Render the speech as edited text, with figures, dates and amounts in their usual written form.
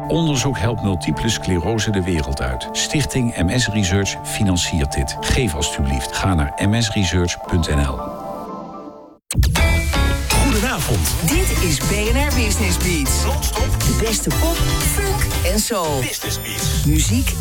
Onderzoek helpt multiple sclerose de wereld uit. Stichting MS Research financiert dit. Geef alstublieft. Ga naar msresearch.nl. Goedenavond. Dit is BNR Business Beats. Non-stop De beste pop, funk en soul. Business Beats. Muziek